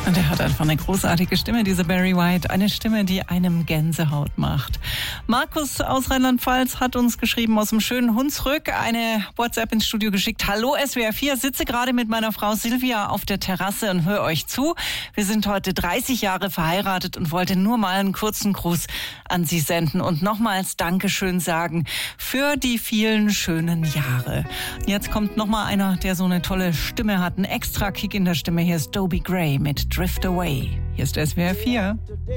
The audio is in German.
Und er hat einfach eine großartige Stimme, diese Barry White. Eine Stimme, die einem Gänsehaut macht. Markus aus Rheinland-Pfalz hat uns geschrieben aus dem schönen Hunsrück eine WhatsApp ins Studio geschickt. Hallo SWR 4, sitze gerade mit meiner Frau Silvia auf der Terrasse und höre euch zu. Wir sind heute 30 Jahre verheiratet und wollte nur mal einen kurzen Gruß an Sie senden und nochmals Dankeschön sagen für die vielen schönen Jahre. Jetzt kommt nochmal einer, der so eine tolle Stimme hat, einen extra Kick in der Stimme. Hier ist Dobie Gray mit Drift Away. Hier ist SWR 4.